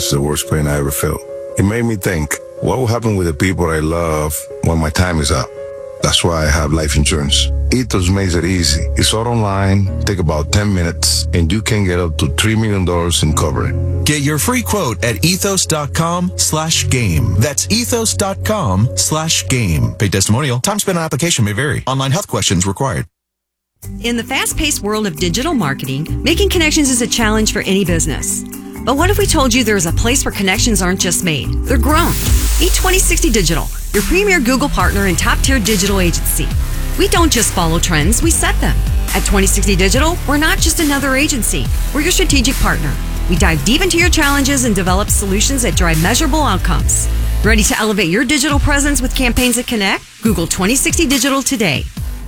is the worst pain I ever felt. It made me think, what will happen with the people I love when my time is up? That's why I have life insurance. Ethos makes it easy. It's all online, take about 10 minutes, and you can get up to $3 million in coverage. Get your free quote at ethos.com/game. That's ethos.com/game. Paid testimonial. Time spent on application may vary. Online health questions required. In the fast-paced world of digital marketing, making connections is a challenge for any business. But what if we told you there's a place where connections aren't just made, they're grown? Meet 2060 Digital, your premier Google partner and top-tier digital agency. We don't just follow trends, we set them. At 2060 Digital, we're not just another agency, we're your strategic partner. We dive deep into your challenges and develop solutions that drive measurable outcomes. Ready to elevate your digital presence with campaigns that connect? Google 2060 Digital today.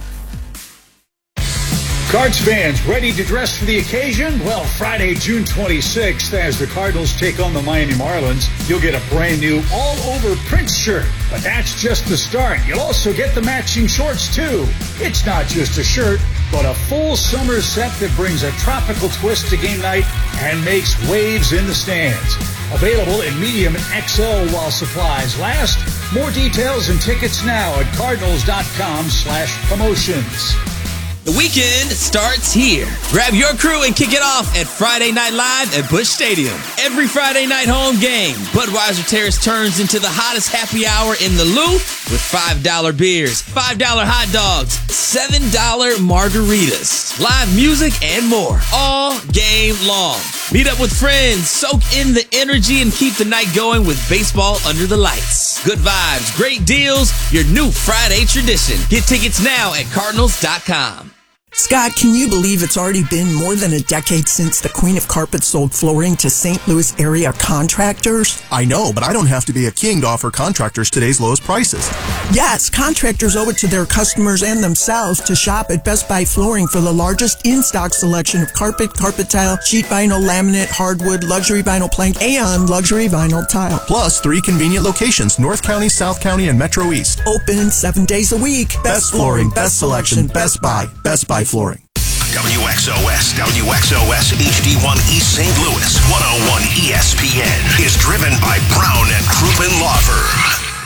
Cards fans, ready to dress for the occasion? Well, Friday, June 26th, as the Cardinals take on the Miami Marlins, you'll get a brand new all-over Prince shirt. But that's just the start. You'll also get the matching shorts, too. It's not just a shirt, but a full summer set that brings a tropical twist to game night and makes waves in the stands. Available in medium and XL while supplies last. More details and tickets now at cardinals.com/promotions. The weekend starts here. Grab your crew and kick it off at Friday Night Live at Busch Stadium. Every Friday night home game, Budweiser Terrace turns into the hottest happy hour in the Lou with $5 beers, $5 hot dogs, $7 margaritas, live music, and more all game long. Meet up with friends, soak in the energy, and keep the night going with baseball under the lights. Good vibes, great deals, your new Friday tradition. Get tickets now at Cardinals.com. Scott, can you believe it's already been more than a decade since the Queen of Carpet sold flooring to St. Louis area contractors? I know, but I don't have to be a king to offer contractors today's lowest prices. Yes, contractors owe it to their customers and themselves to shop at Best Buy Flooring for the largest in-stock selection of carpet, carpet tile, sheet vinyl, laminate, hardwood, luxury vinyl plank, and luxury vinyl tile. Plus 3 convenient locations, North County, South County, and Metro East. Open 7 days a week. Best flooring, best selection, Best Buy. Best Buy Flooring. WXOS HD1 East St. Louis 101 ESPN is driven by Brown and Crouppen Law Firm.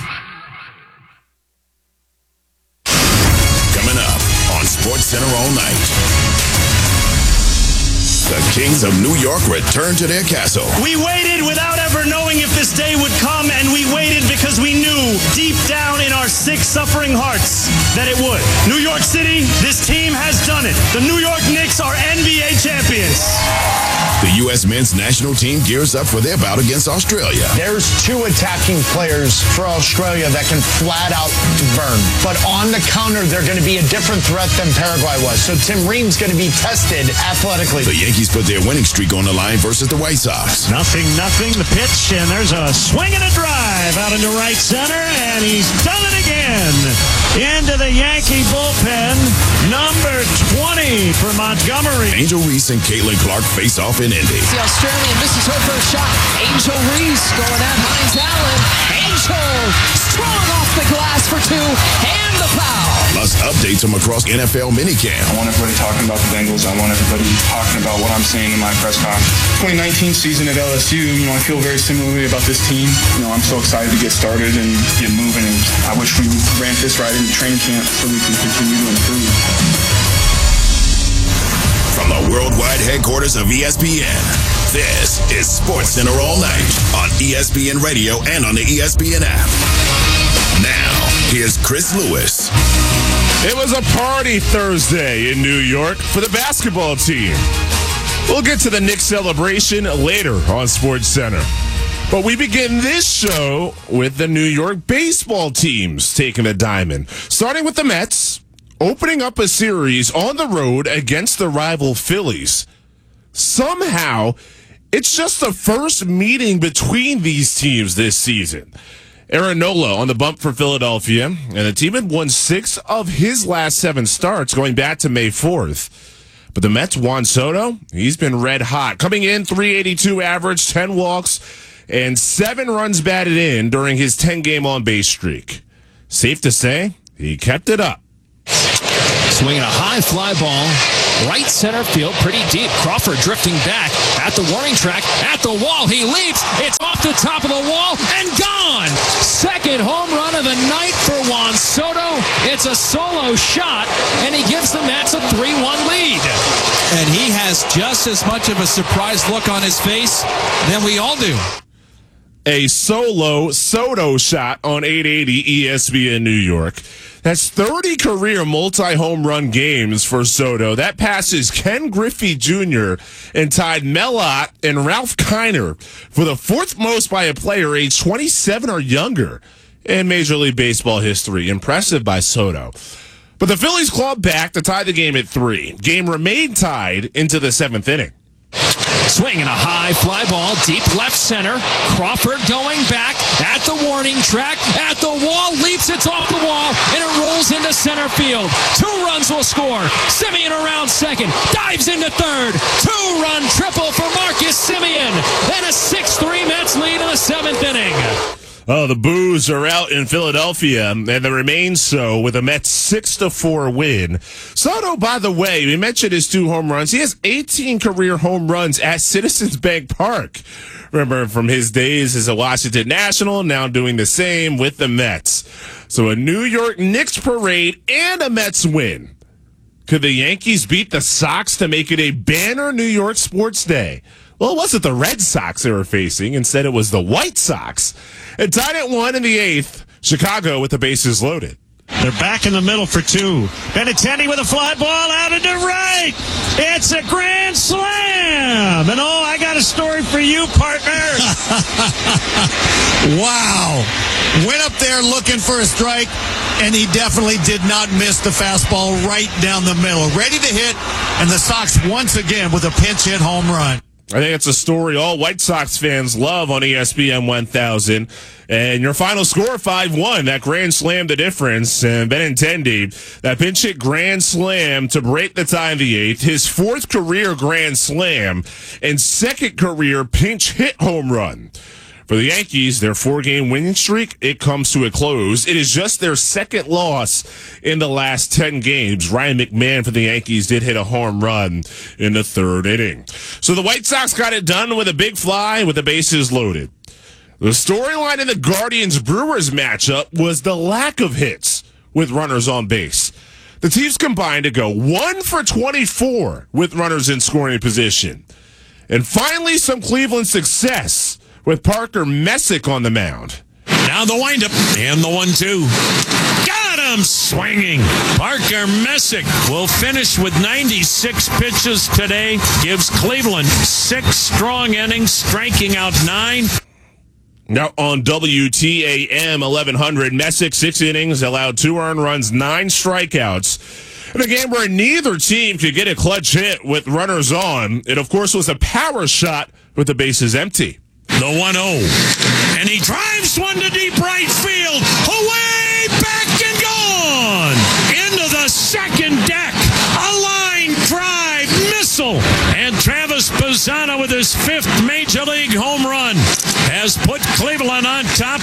Coming up on SportsCenter all night. The Kings of New York return to their castle. We waited without ever knowing if this day would come, and we waited because we knew deep down in our sick, suffering hearts that it would. New York City, this team has done it. The New York Knicks are NBA champions. The U.S. men's national team gears up for their bout against Australia. There's 2 attacking players for Australia that can flat out burn. But on the counter, they're going to be a different threat than Paraguay was. So Tim Ream's going to be tested athletically. The Yankees put their winning streak on the line versus the White Sox. 0-0, the pitch, and there's a swing and a drive out into right center, and he's done it again. Into the Yankee bullpen, number 20 for Montgomery. Angel Reese and Caitlin Clark face off in Indy. The Australian misses her first shot. Angel Reese going at Hines Allen. Angel strong off the glass for 2, and the foul. Plus updates from across NFL minicamp. I want everybody talking about the Bengals. I want everybody talking about what I'm saying in my press conference. 2019 season at LSU, I feel very similarly about this team. I'm so excited to get started and get moving, and I wish we ran this right into training camp so we can continue to improve. From the worldwide headquarters of ESPN, this is SportsCenter all night on ESPN Radio and on the ESPN app. Now, here's Chris Lewis. It was a party Thursday in New York for the basketball team. We'll get to the Knicks celebration later on SportsCenter. But we begin this show with the New York baseball teams taking a diamond. Starting with the Mets, opening up a series on the road against the rival Phillies. Somehow, it's just the first meeting between these teams this season. Aaron Nola on the bump for Philadelphia, and the team had won 6 of his last 7 starts going back to May 4th. But the Mets' Juan Soto, he's been red hot. Coming in, .382 average, 10 walks, and 7 runs batted in during his 10-game on-base streak. Safe to say, he kept it up. Swinging a high fly ball, right center field, pretty deep. Crawford drifting back at the warning track, at the wall. He leaps. It's off the top of the wall and gone. Second home run of the night for Juan Soto. It's a solo shot, and he gives the Mets a 3-1 lead. And he has just as much of a surprised look on his face than we all do. A solo Soto shot on 880 ESPN New York. That's 30 career multi-home run games for Soto. That passes Ken Griffey Jr. and tied Mel Ott and Ralph Kiner for the fourth most by a player age 27 or younger in Major League Baseball history. Impressive by Soto. But the Phillies clawed back to tie the game at 3. Game remained tied into the 7th inning. Swinging a high fly ball, deep left center. Crawford going back at the warning track, at the wall, leaps, it's off the wall, and it rolls into center field. 2 runs will score. Semien around second, dives into third. 2-run triple for Marcus Semien, and a 6-3 Mets lead in the 7th inning. Oh, the boos are out in Philadelphia, and they remain so with a Mets 6-4 win. Soto, by the way, we mentioned his 2 home runs. He has 18 career home runs at Citizens Bank Park. Remember from his days as a Washington National, now doing the same with the Mets. So a New York Knicks parade and a Mets win. Could the Yankees beat the Sox to make it a banner New York sports day? Well, it wasn't the Red Sox they were facing. Instead, it was the White Sox. It tied at 1 in the 8th. Chicago with the bases loaded. They're back in the middle for 2. Benintendi with a fly ball out into right. It's a grand slam. And oh, I got a story for you, partner. Wow. Went up there looking for a strike, and he definitely did not miss the fastball right down the middle. Ready to hit, and the Sox once again with a pinch hit home run. I think it's a story all White Sox fans love on ESPN 1000. And your final score, 5-1. That grand slam the difference. And Benintendi, that pinch hit grand slam to break the tie in the 8th. His 4th career grand slam and 2nd career pinch hit home run. For the Yankees, their 4-game winning streak, it comes to a close. It is just their 2nd loss in the last 10 games. Ryan McMahon for the Yankees did hit a home run in the 3rd inning. So the White Sox got it done with a big fly with the bases loaded. The storyline in the Guardians-Brewers matchup was the lack of hits with runners on base. The teams combined to go 1 for 24 with runners in scoring position. And finally, some Cleveland success with Parker Messick on the mound. Now the windup and the 1-2. Got him swinging. Parker Messick will finish with 96 pitches today. Gives Cleveland 6 strong innings, striking out 9. Now on WTAM 1100, Messick 6 innings, allowed 2 earned runs, 9 strikeouts. In a game where neither team could get a clutch hit with runners on, it of course was a power shot with the bases empty. The 1-0. And he drives one to deep right field. Away, back and gone. Into the second deck. A line drive missile. And Travis Bazzana with his 5th Major League home run has put Cleveland on top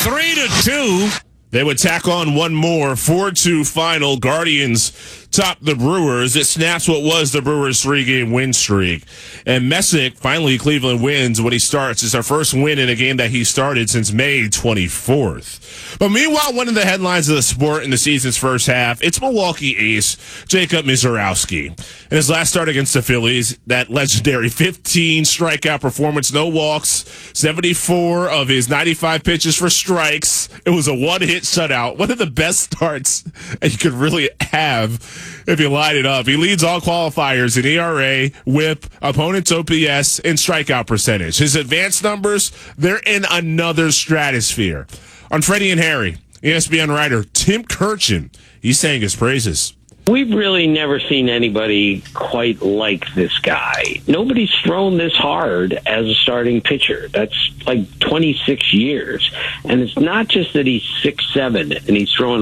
3-2. They would tack on one more, 4-2 final. Guardians top the Brewers. It snaps what was the Brewers' 3-game win streak. And Messick, finally Cleveland wins when he starts. It's our first win in a game that he started since May 24th. But meanwhile, one of the headlines of the sport in the season's first half, it's Milwaukee ace Jacob Misiorowski. In his last start against the Phillies, that legendary 15 strikeout performance, no walks, 74 of his 95 pitches for strikes. It was a one-hit shutout. One of the best starts you could really have if you line it up. He leads all qualifiers in ERA, WHIP, opponent's OPS, and strikeout percentage. His advanced numbers, they're in another stratosphere. On Freddie and Harry, ESPN writer Tim Kurkjian, he sang his praises. We've really never seen anybody quite like this guy. Nobody's thrown this hard as a starting pitcher. That's like 26 years. And it's not just that he's 6'7", and he's throwing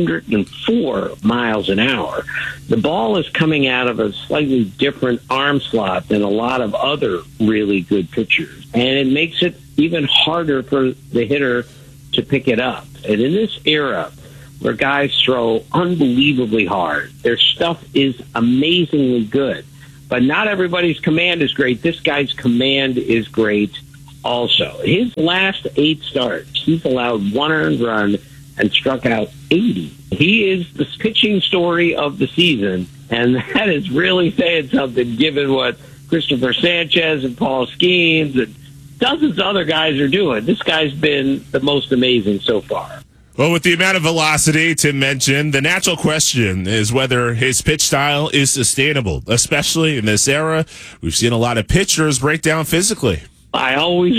104 miles an hour. The ball is coming out of a slightly different arm slot than a lot of other really good pitchers. And it makes it even harder for the hitter to pick it up. And in this era, where guys throw unbelievably hard, their stuff is amazingly good. But not everybody's command is great. This guy's command is great. also. His last 8 starts, he's allowed 1 earned run and struck out 80. He is the pitching story of the season, and that is really saying something given what Christopher Sanchez and Paul Skeens and dozens of other guys are doing. This guy's been the most amazing so far. Well, with the amount of velocity Tim mentioned, the natural question is whether his pitch style is sustainable, especially in this era. We've seen a lot of pitchers break down physically. I always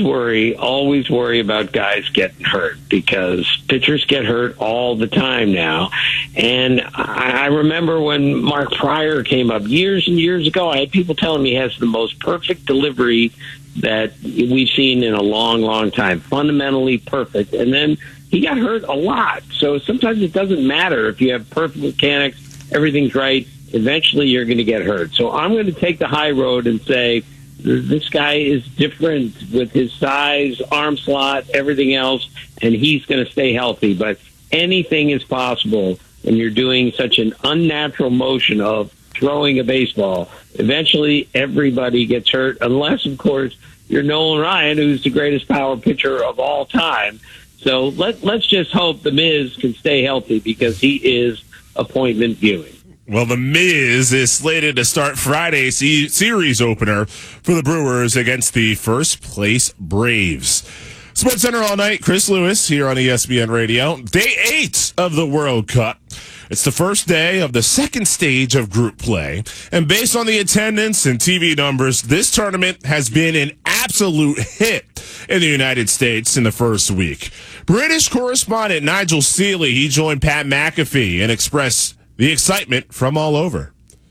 worry about guys getting hurt because pitchers get hurt all the time now. And I remember when Mark Pryor came up years and years ago, I had people telling me he has the most perfect delivery that we've seen in a long, long time. Fundamentally perfect. And then he got hurt a lot. So sometimes it doesn't matter if you have perfect mechanics, everything's right. Eventually you're going to get hurt. So I'm going to take the high road and say this guy is different with his size, arm slot, everything else, and he's going to stay healthy. But anything is possible when you're doing such an unnatural motion of throwing a baseball. Eventually everybody gets hurt, unless, of course, you're Nolan Ryan, who's the greatest power pitcher of all time. So let's just hope The Miz can stay healthy because he is appointment viewing. Well, The Miz is slated to start Friday's series opener for the Brewers against the first-place Braves. Sports Center all night. Chris Lewis here on ESPN Radio. Day 8 of the World Cup. It's the first day of the second stage of group play. And based on the attendance and TV numbers, this tournament has been an absolute hit in the United States in the first week. British correspondent Nigel Seeley, he joined Pat McAfee and expressed the excitement from all over.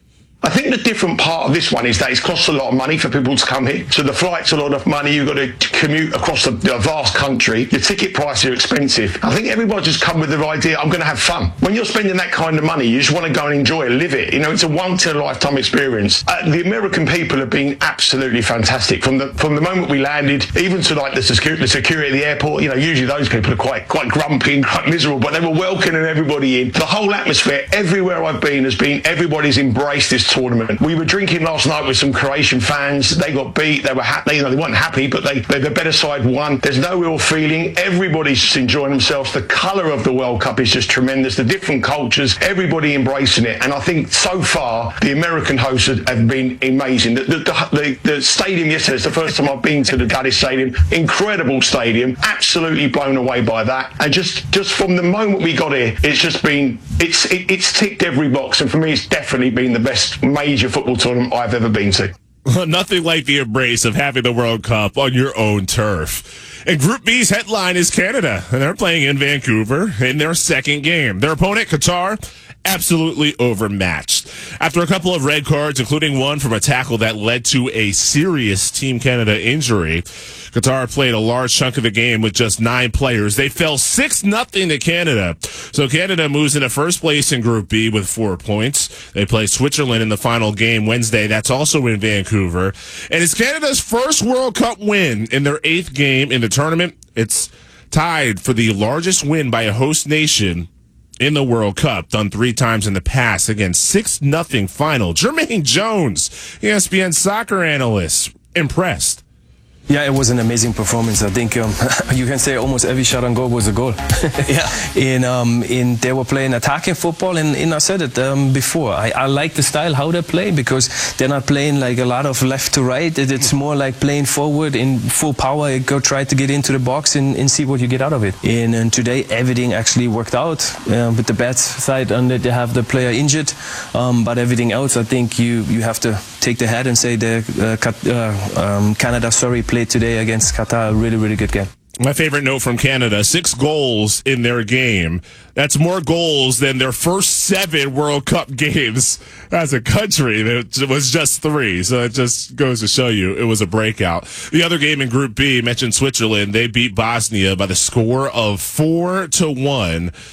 I think the different part of this one is that it's cost a lot of money for people to come here. So the flight's a lot of money. You've got to commute across a vast country. Your ticket prices are expensive. I think everybody just come with the idea, I'm going to have fun. When you're spending that kind of money, you just want to go and enjoy it, live it. You know, it's a once-in-a-lifetime experience. The American people have been absolutely fantastic. From the moment we landed, even to like the security at the airport, you know, usually those people are quite grumpy and quite miserable, but they were welcoming everybody in. The whole atmosphere, everywhere I've been, has been everybody's embraced this tournament. We were drinking last night with some Croatian fans. They got beat. They were happy. You know, they weren't happy, but the better side won. There's no real feeling. Everybody's just enjoying themselves. The colour of the World Cup is just tremendous. The different cultures, everybody embracing it. And I think so far the American hosts have been amazing. The stadium yesterday is the first time I've been to the Dallas Stadium. Incredible stadium. Absolutely blown away by that. And just from the moment we got here, it's just been it's ticked every box. And for me, it's definitely been the best major football tournament I've ever been to. Nothing like the embrace of having the World Cup on your own turf. And Group B's headline is Canada, and they're playing in Vancouver in their second game. Their opponent, Qatar, absolutely overmatched. After a couple of red cards, including one from a tackle that led to a serious Team Canada injury, Qatar played a large chunk of the game with just 9 players. They fell 6-0 to Canada. So Canada moves into first place in Group B with 4 points. They play Switzerland in the final game Wednesday. That's also in Vancouver. And it's Canada's first World Cup win in their 8th game in the tournament. It's tied for the largest win by a host nation in the World Cup, done 3 times in the past. Again, 6-0 final. Jermaine Jones, ESPN soccer analyst, impressed. Yeah, it was an amazing performance. I think you can say almost every shot on goal was a goal. They were playing attacking football, and I said it before. I like the style how they play because they're not playing like a lot of left to right. It's more like playing forward in full power. Go try to get into the box and see what you get out of it. And today everything actually worked out. With the bad side on that they have the player injured, but everything else I think you have to take the head and say Canada played today against Qatar. A really, really good game. My favorite note from Canada, 6 goals in their game. That's more goals than their first 7 World Cup games as a country. It was just 3. So it just goes to show you it was a breakout. The other game in Group B, mentioned Switzerland. They beat Bosnia by the score of 4-1.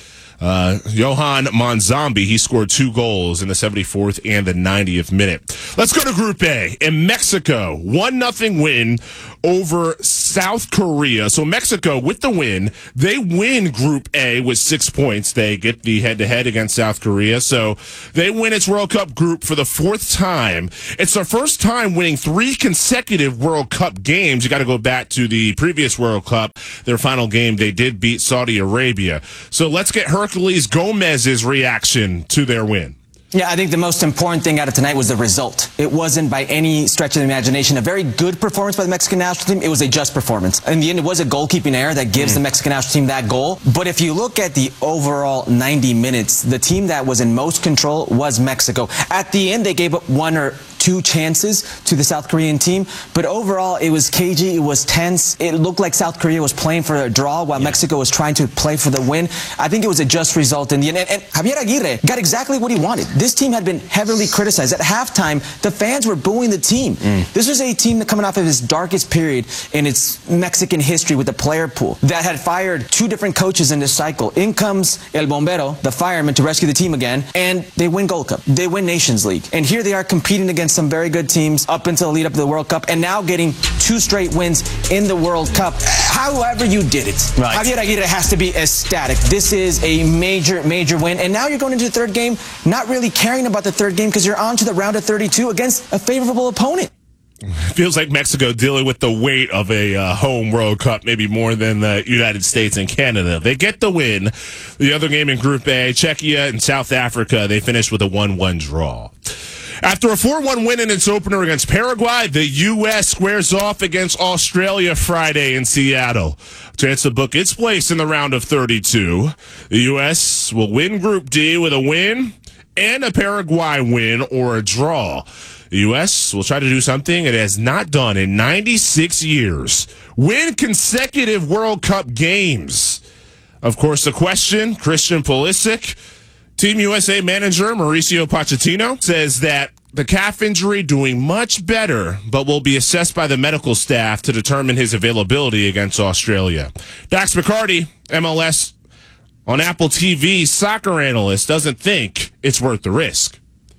Johan Monzambi, he scored 2 goals in the 74th and the 90th minute. Let's go to Group A. In Mexico, 1-0 win over South Korea. So Mexico, with the win, they win Group A with 6 points. They get the head-to-head against South Korea. So they win its World Cup group for the 4th time. It's their first time winning 3 consecutive World Cup games. You got to go back to the previous World Cup. Their final game, they did beat Saudi Arabia. So let's get Herculez Gomez's reaction to their win. Yeah, I think the most important thing out of tonight was the result. It wasn't by any stretch of the imagination a very good performance by the Mexican national team. It was a just performance. In the end, it was a goalkeeping error that gives the Mexican national team that goal. But if you look at the overall 90 minutes, the team that was in most control was Mexico. At the end, they gave up 1 or 2 chances to the South Korean team. But overall, it was cagey. It was tense. It looked like South Korea was playing for a draw while Mexico was trying to play for the win. I think it was a just result in the end. And Javier Aguirre got exactly what he wanted. This team had been heavily criticized. At halftime, the fans were booing the team. This was a team that coming off of its darkest period in its Mexican history with the player pool that had fired 2 different coaches in this cycle. In comes El Bombero, the fireman, to rescue the team again, and they win Gold Cup. They win Nations League. And here they are competing against some very good teams up until the lead up to the World Cup, and now getting 2 straight wins in the World Cup. However you did it, Javier Aguirre has to be ecstatic. This is a major, major win. And now you're going into the 3rd game, not really caring about the 3rd game because you're on to the round of 32 against a favorable opponent. Feels like Mexico dealing with the weight of a home World Cup, maybe more than the United States and Canada. They get the win. The other game in Group A, Czechia and South Africa, they finished with a 1-1 draw. After a 4-1 win in its opener against Paraguay, the U.S. squares off against Australia Friday in Seattle. Chance to book its place in the round of 32. The U.S. will win Group D with a win and a Paraguay win or a draw. The U.S. will try to do something it has not done in 96 years. Win consecutive World Cup games. Of course, the question, Christian Pulisic, Team USA manager Mauricio Pochettino, says that the calf injury doing much better, but will be assessed by the medical staff to determine his availability against Australia. Dax McCarty, MLS on Apple TV soccer analyst, doesn't think it's worth the risk.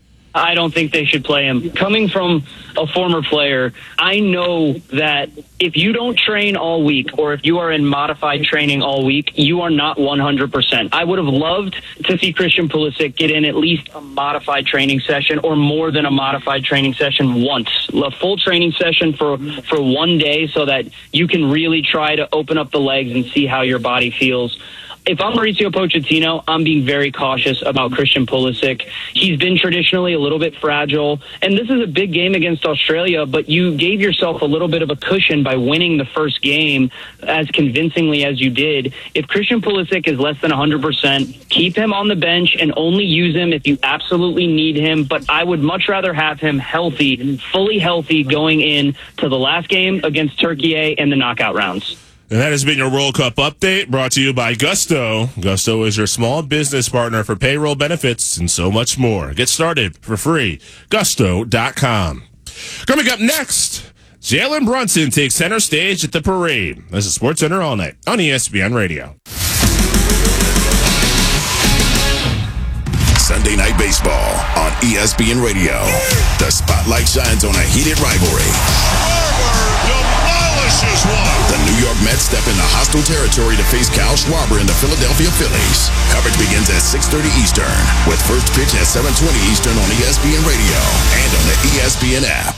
I don't think they should play him. Coming from a former player, I know that if you don't train all week or if you are in modified training all week, you are not 100%. I would have loved to see Christian Pulisic get in at least a modified training session or more than a modified training session once. A full training session for 1 day so that you can really try to open up the legs and see how your body feels. If I'm Mauricio Pochettino, I'm being very cautious about Christian Pulisic. He's been traditionally a little bit fragile, and this is a big game against Australia, but you gave yourself a little bit of a cushion by winning the first game as convincingly as you did. If Christian Pulisic is less than 100%, keep him on the bench and only use him if you absolutely need him, but I would much rather have him healthy, fully healthy, going in to the last game against Turkey and the knockout rounds. And that has been your World Cup update, brought to you by Gusto. Gusto is your small business partner for payroll benefits and so much more. Get started for free. Gusto.com. Coming up next, Jalen Brunson takes center stage at the parade. This is SportsCenter All Night on ESPN Radio. Sunday Night Baseball on ESPN Radio. The spotlight shines on a heated rivalry. The New York Mets step into hostile territory to face Kyle Schwarber and the Philadelphia Phillies. Coverage begins at 6:30 Eastern, with first pitch at 7:20 Eastern on ESPN Radio and on the ESPN app.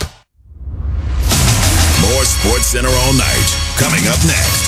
More SportsCenter All Night coming up next.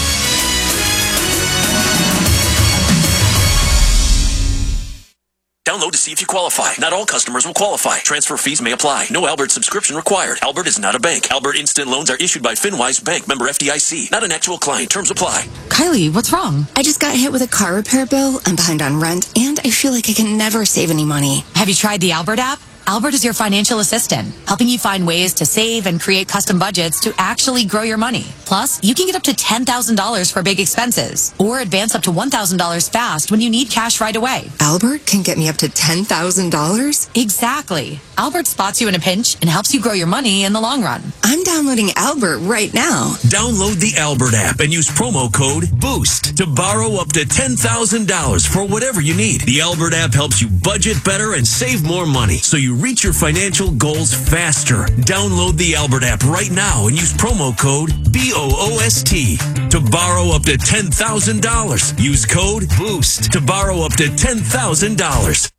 Download to see if you qualify. Not all customers will qualify. Transfer fees may apply. No Albert subscription required. Albert is not a bank. Albert Instant Loans are issued by FinWise Bank, member FDIC. Not an actual client. Terms apply. Kylie, what's wrong? I just got hit with a car repair bill. I'm behind on rent, and I feel like I can never save any money. Have you tried the Albert app? Albert is your financial assistant, helping you find ways to save and create custom budgets to actually grow your money. Plus, you can get up to $10,000 for big expenses or advance up to $1,000 fast when you need cash right away. Albert can get me up to $10,000? Exactly. Albert spots you in a pinch and helps you grow your money in the long run. I'm downloading Albert right now. Download the Albert app and use promo code BOOST to borrow up to $10,000 for whatever you need. The Albert app helps you budget better and save more money so you reach your financial goals faster. Download the Albert app right now and use promo code BOOST to borrow up to $10,000. Use code BOOST to borrow up to $10,000.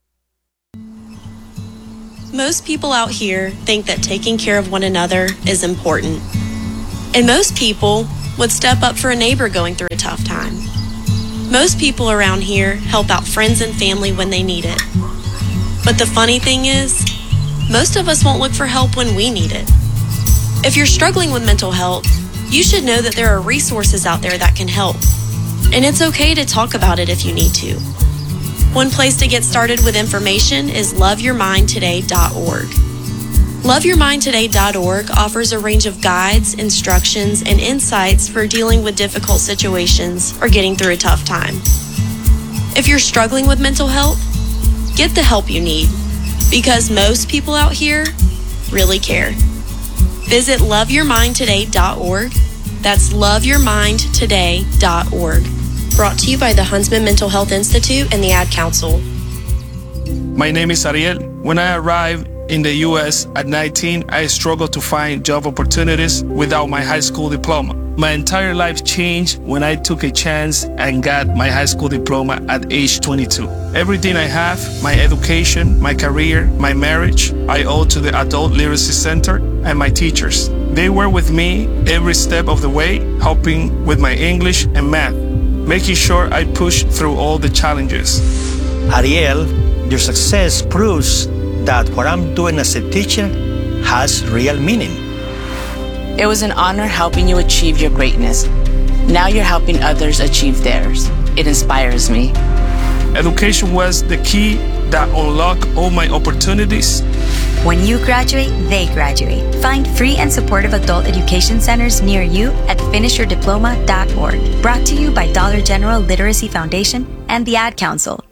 Most people out here think that taking care of one another is important. And most people would step up for a neighbor going through a tough time. Most people around here help out friends and family when they need it. But the funny thing is, most of us won't look for help when we need it. If you're struggling with mental health, you should know that there are resources out there that can help. And it's okay to talk about it if you need to. One place to get started with information is loveyourmindtoday.org. Loveyourmindtoday.org offers a range of guides, instructions, and insights for dealing with difficult situations or getting through a tough time. If you're struggling with mental health, get the help you need, because most people out here really care. Visit loveyourmindtoday.org. That's loveyourmindtoday.org. Brought to you by the Huntsman Mental Health Institute and the Ad Council. My name is Ariel. When I arrived in the U.S. at 19, I struggled to find job opportunities without my high school diploma. My entire life changed when I took a chance and got my high school diploma at age 22. Everything I have, my education, my career, my marriage, I owe to the Adult Literacy Center and my teachers. They were with me every step of the way, helping with my English and math, making sure I pushed through all the challenges. Ariel, your success proves that what I'm doing as a teacher has real meaning. It was an honor helping you achieve your greatness. Now you're helping others achieve theirs. It inspires me. Education was the key that unlocked all my opportunities. When you graduate, they graduate. Find free and supportive adult education centers near you at finishyourdiploma.org. Brought to you by Dollar General Literacy Foundation and the Ad Council.